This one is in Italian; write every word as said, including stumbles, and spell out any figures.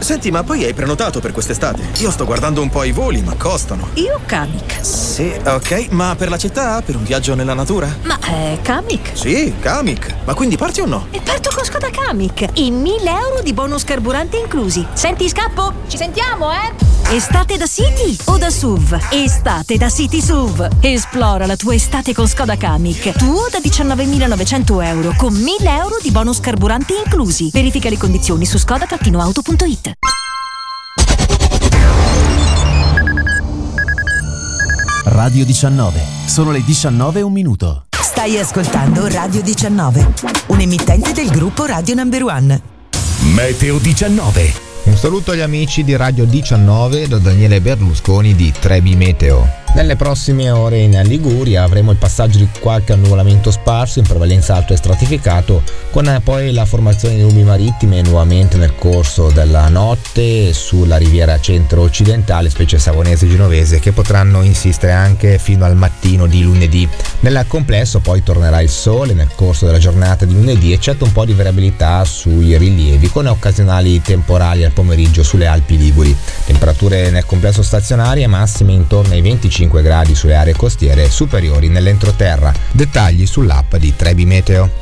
Senti, ma poi hai prenotato per quest'estate? Io sto guardando un po' i voli, ma costano. Io Kamiq. Sì, ok, ma per la città? Per un viaggio nella natura? Ma è Kamiq? Sì, Kamiq. Ma quindi parti o no? E parto con Skoda Kamiq. E mille euro di bonus carburante inclusi. Senti, scappo? Ci sentiamo, eh? Estate da City o da S U V? Estate da City S U V. Esplora la tua estate con Skoda Kamiq. Tuo da diciannovemilanovecento euro con mille euro di bonus carburante inclusi. Verifica le condizioni su skoda auto punto it. Radio diciannove. Sono le diciannove e un minuto. Stai ascoltando Radio diciannove, un emittente del gruppo Radio Number One. Meteo diciannove. Un saluto agli amici di Radio diciannove da Daniele Berlusconi di Trebi Meteo. Nelle prossime ore in Liguria avremo il passaggio di qualche annuvolamento sparso, in prevalenza alto e stratificato, con poi la formazione di nubi marittime nuovamente nel corso della notte sulla riviera centro-occidentale, specie savonese e genovese, che potranno insistere anche fino al mattino di lunedì. Nel complesso poi tornerà il sole nel corso della giornata di lunedì, eccetto un po' di variabilità sui rilievi, con occasionali temporali al pomeriggio sulle Alpi Liguri. Temperature nel complesso stazionarie massime intorno ai venticinque gradi sulle aree costiere, superiori nell'entroterra. Dettagli sull'app di Trebi Meteo.